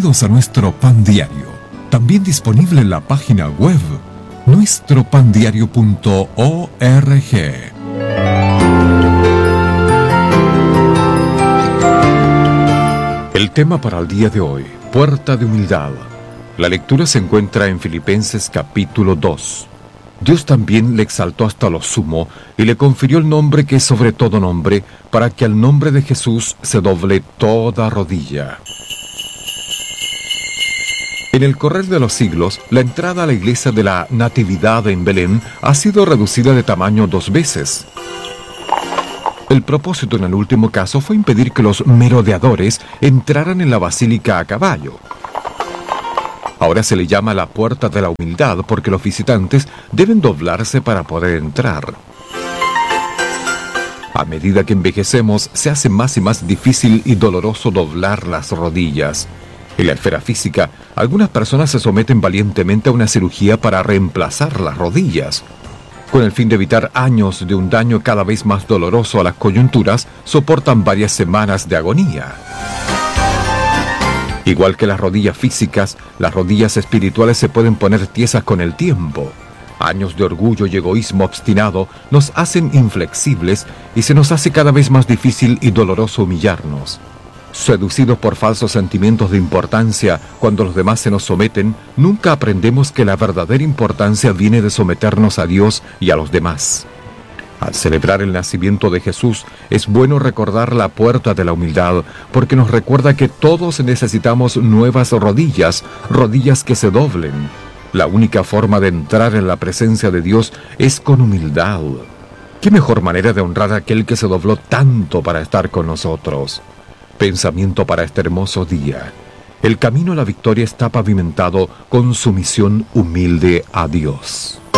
Bienvenidos a nuestro Pan Diario, también disponible en la página web nuestropandiario.org. El tema para el día de hoy, puerta de humildad. La lectura se encuentra en Filipenses capítulo 2. Dios también le exaltó hasta lo sumo y le confirió el nombre que es sobre todo nombre, para que al nombre de Jesús se doble toda rodilla. En el correr de los siglos, la entrada a la iglesia de la Natividad en Belén ha sido reducida de tamaño 2 veces. El propósito en el último caso fue impedir que los merodeadores entraran en la basílica a caballo. Ahora se le llama la puerta de la humildad porque los visitantes deben doblarse para poder entrar. A medida que envejecemos, se hace más y más difícil y doloroso doblar las rodillas. En la esfera física, algunas personas se someten valientemente a una cirugía para reemplazar las rodillas. Con el fin de evitar años de un daño cada vez más doloroso a las coyunturas, soportan varias semanas de agonía. Igual que las rodillas físicas, las rodillas espirituales se pueden poner tiesas con el tiempo. Años de orgullo y egoísmo obstinado nos hacen inflexibles y se nos hace cada vez más difícil y doloroso humillarnos. Seducidos por falsos sentimientos de importancia cuando los demás se nos someten, nunca aprendemos que la verdadera importancia viene de someternos a Dios y a los demás. Al celebrar el nacimiento de Jesús, es bueno recordar la puerta de la humildad, porque nos recuerda que todos necesitamos nuevas rodillas, rodillas que se doblen. La única forma de entrar en la presencia de Dios es con humildad. ¿Qué mejor manera de honrar a aquel que se dobló tanto para estar con nosotros? Pensamiento para este hermoso día. El camino a la victoria está pavimentado con sumisión humilde a Dios.